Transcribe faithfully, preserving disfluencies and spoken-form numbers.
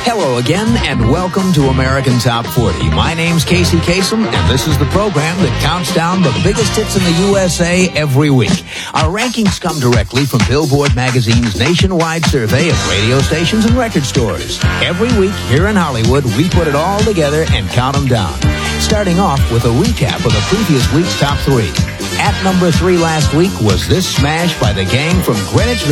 Hello again, and welcome to American Top forty. My name's Casey Kasem, and this is the program that counts down the biggest hits in the U S A every week. Our rankings come directly from Billboard Magazine's nationwide survey of radio stations and record stores. Every week here in Hollywood, we put it all together and count them down. Starting off with a recap of the previous week's top three. At number three last week was this smash by the gang from Greenwich